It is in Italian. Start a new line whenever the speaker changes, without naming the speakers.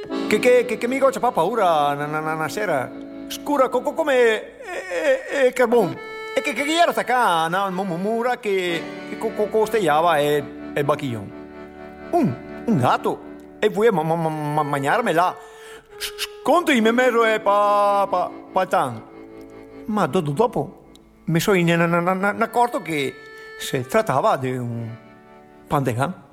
che mi c'ha paura una sera scura come carbone e che era stacca una mura che costeggiava e bacchino un gatto e vuoi mangiarmela sconti me mero e pa tan ma dopo mi sono accorto che si trattava di un pandegan.